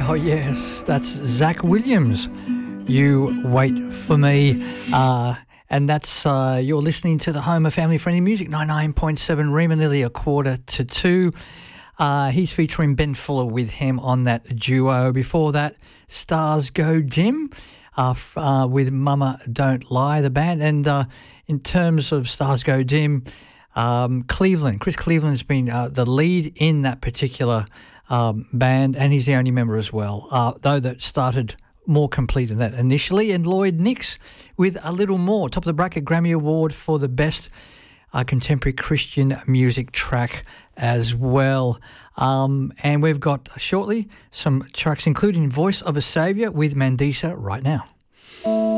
Oh, yes, that's Zach Williams. You Wait For Me. And that's, you're listening to the home of family-friendly music, 99.7 Rima, nearly 1:45. He's featuring Ben Fuller with him on that duo. Before that, Stars Go Dim with Mama Don't Lie, the band. And in terms of Stars Go Dim, Chris Cleveland has been the lead in that particular band, and he's the only member as well, though that started more complete than that initially. And Lloyd Nix with A Little More, top of the bracket Grammy Award for the best contemporary Christian music track as well. And we've got shortly some tracks including Voice of a Saviour with Mandisa right now.